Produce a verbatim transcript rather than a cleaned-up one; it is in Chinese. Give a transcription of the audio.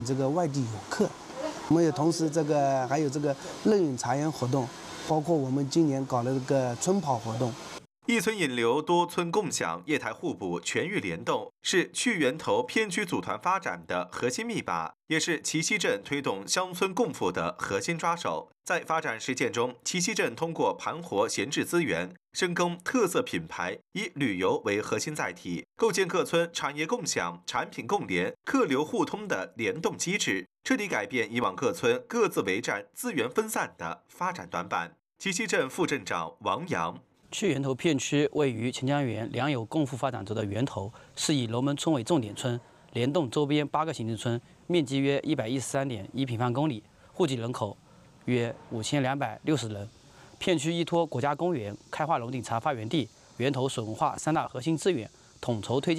这个外地游客。我们也同时这个还有这个乐饮茶园活动，包括我们今年搞的这个春跑活动。 一村引流，多村共享，业态互补，全域联动，是去源头片区组团发展的核心密码，也是齐溪镇推动乡村共富的核心抓手。在发展实践中，齐溪镇通过盘活闲置资源，深耕特色品牌，以旅游为核心载体，构建各村产业共享、产品共联、客流互通的联动机制，彻底改变以往各村各自为战、资源分散的发展短板。齐溪镇副镇长王阳。 去源头片区位于钱江源良友共富发展轴的源头，是以龙门村为重点村，联动周边八个行政村，面积约一百一十三点一平方公里，户籍人口约五千两百六十人。片区依托国家公园、开化龙井茶发源地、源头水文化三大核心资源，统筹推进